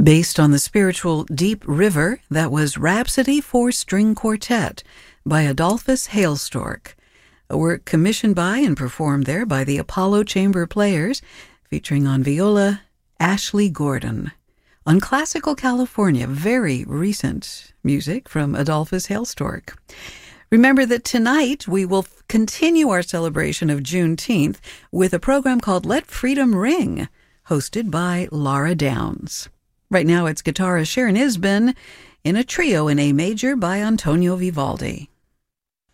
Based on the spiritual Deep River, that was Rhapsody for String Quartet by Adolphus Hailstork, a work commissioned by and performed there by the Apollo Chamber Players, featuring on viola Ashley Gordon. On Classical California, very recent music from Adolphus Hailstork. Remember that tonight we will continue our celebration of Juneteenth with a program called Let Freedom Ring, hosted by Laura Downs. Right now it's guitarist Sharon Isbin in a trio in A major by Antonio Vivaldi.